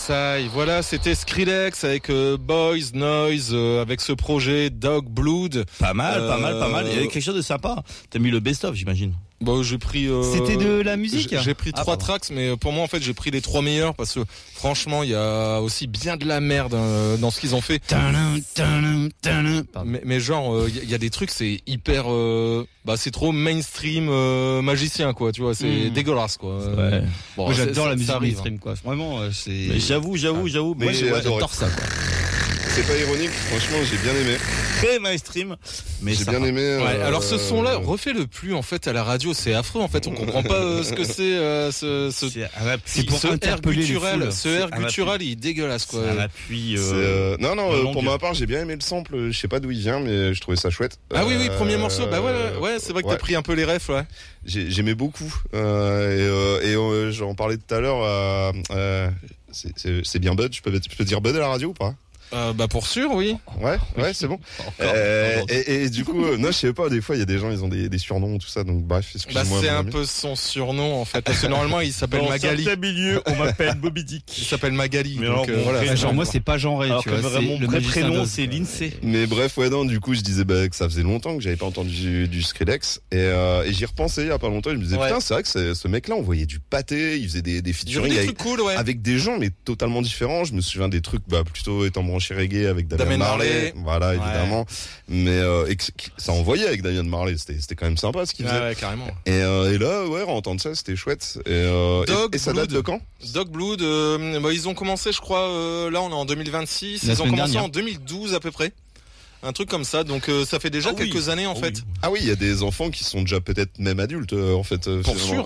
Versailles. Voilà, c'était Skrillex avec Boys Noise, avec ce projet Dog Blood. Pas mal. Il y avait quelque chose de sympa. T'as mis le best-of, j'imagine. Bon, j'ai pris. C'était de la musique. J'ai pris 3 tracks, mais pour moi, en fait, j'ai pris les 3 meilleurs parce que franchement, il y a aussi bien de la merde dans ce qu'ils ont fait. Mais genre, il y a des trucs, c'est hyper. C'est trop mainstream magicien, quoi. Tu vois, c'est dégueulasse, quoi. Ouais. Bon, moi, j'adore la musique arrive, mainstream, quoi. Vraiment, c'est. Mais j'avoue. Mais moi, j'adore ça, quoi. C'est pas ironique, franchement, j'ai bien aimé. Très mainstream, mais j'ai bien aimé. Ouais, alors ce son-là, refais-le plus en fait à la radio, c'est affreux en fait, on comprend pas ce que c'est c'est pour interpeller les foules. Ce air guttural, il est dégueulasse quoi. C'est un appui. Non, pour ma part, j'ai bien aimé le sample. Je sais pas d'où il vient, mais je trouvais ça chouette. Ah oui, premier morceau. Bah ouais, c'est vrai que t'as pris un peu les refs, ouais. J'aimais beaucoup. J'en parlais tout à l'heure. C'est bien Bud. Je peux dire Bud à la radio ou pas? Pour sûr, oui. Ouais, c'est bon. Et du coup, non, je sais pas, des fois, il y a des gens, ils ont des surnoms, tout ça, donc bref, excuse-moi. C'est un peu son surnom, en fait, parce que normalement, il s'appelle Magali. Dans certains milieux, on m'appelle Bobby Dick. Il s'appelle Magali, mais donc voilà. Genre, moi, c'est pas genré, tu vois. Mon vrai prénom, c'est Lindsay. Mais bref, du coup, je disais, que ça faisait longtemps que j'avais pas entendu du Skrillex, et j'y repensais il y a pas longtemps, je me disais, putain, c'est vrai que ce mec-là, on voyait du pâté, il faisait des featuring avec des gens, mais totalement différents. Je me souviens des trucs, plutôt étant branché reggae avec Damian Marley, voilà, évidemment. Mais ça envoyait avec Damian Marley, c'était quand même sympa ce qu'il faisait. Ouais, carrément. Et là, entendre ça, c'était chouette. Et ça date de quand? Dog Blood, ils ont commencé, je crois, là on est en 2026, ils ont commencé en 2012 à peu près. Un truc comme ça, donc ça fait déjà quelques années en fait. Ah oui, il y a des enfants qui sont déjà peut-être même adultes en fait. Pour sûr.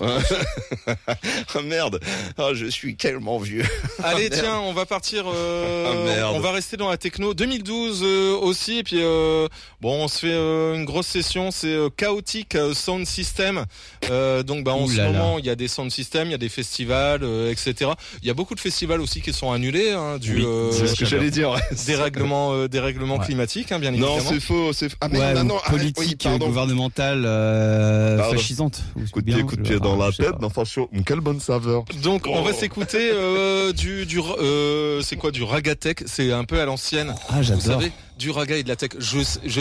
Ah merde, je suis tellement vieux. Allez tiens, on va partir, on va rester dans la techno. 2012 aussi, et puis on se fait une grosse session, c'est Chaotic Sound System. Donc en ce moment, il y a des sound systems, il y a des festivals, etc. Il y a beaucoup de festivals aussi qui sont annulés, c'est ce que j'allais dire. Dérèglement climatique, bien évidemment. Non, c'est faux. Politique gouvernementale fascisante. Coup de pied dans la tête, quelle bonne saveur. Donc on va s'écouter c'est quoi, du ragatech, c'est un peu à l'ancienne. Ah, j'adore. Vous savez, du raga et de la tech. Je sais que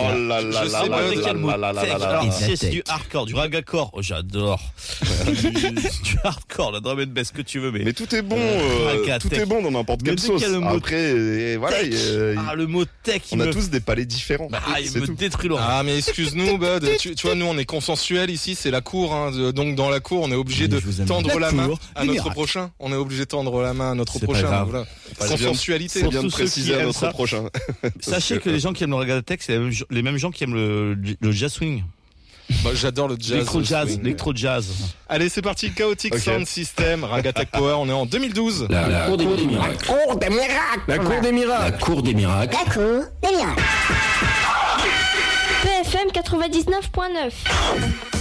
c'est du hardcore, du ragacore. Oh, j'adore. Du hardcore, la drum and bass que tu veux, mais tout est bon. Tout est bon dans n'importe quelle sauce. Après, voilà. Le mot tech. On a tous des palais différents. Il me détruit l'oreille. Ah, mais excuse-nous, Bud. Tu vois, nous, on est consensuel ici. C'est la cour. Donc, dans la cour, on est obligé de tendre la main à notre prochain. On est obligé de tendre la main à notre prochain. Voilà. Consensualité. C'est bien de préciser à notre prochain. Sachez que les gens qui aiment le Ragatech, c'est les mêmes gens qui aiment le jazz swing. J'adore le jazz. L'électro jazz. Allez, c'est parti. Chaotic Sound System, Ragatech Power. On est en 2012. La cour des miracles. La cour des miracles. La cour des miracles. La cour des miracles. PFM 99.9.